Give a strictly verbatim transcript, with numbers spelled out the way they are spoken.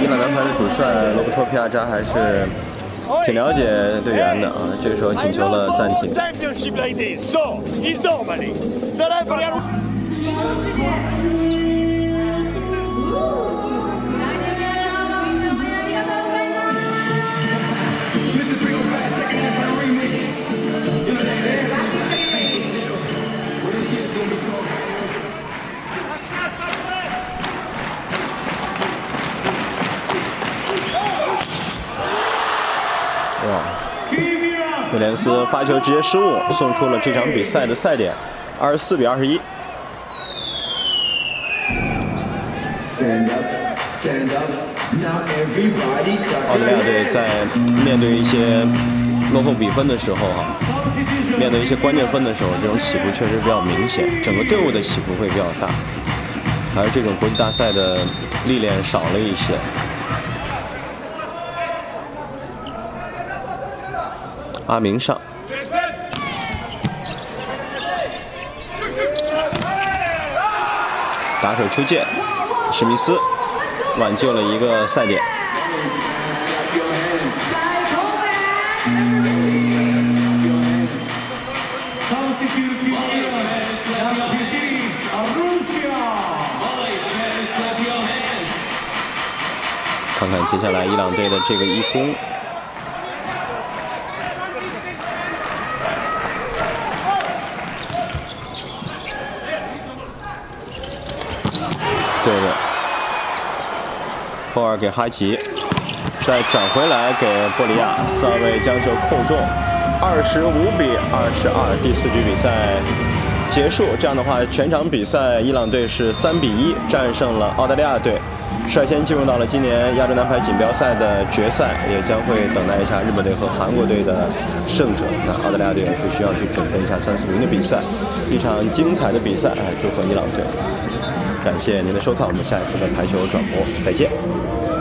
伊朗男排的主帅罗伯托皮亚扎还是挺了解队员的啊。这个时候请求了暂停。 哇！威廉斯发球直接失误，送出了这场比赛的赛点，二十四比二十一。澳大利亚队在面对一些落后比分的时候啊，面对一些关键分的时候，这种起伏确实比较明显，整个队伍的起伏会比较大，而这种国际大赛的历练少了一些。 阿明上，打手出界，史密斯挽救了一个赛点。看看接下来伊朗队的这个一攻。 对的，后二给哈吉，再转回来给波利亚，萨维将球扣中，二十五比二十二，第四局比赛结束。这样的话，全场比赛伊朗队是三比一战胜了澳大利亚队，率先进入到了今年亚洲男排锦标赛的决赛，也将会等待一下日本队和韩国队的胜者。那澳大利亚队也是需要去准备一下三四名的比赛，一场精彩的比赛，哎，祝贺伊朗队。 感谢您的收看，我们下一次的排球转播再见。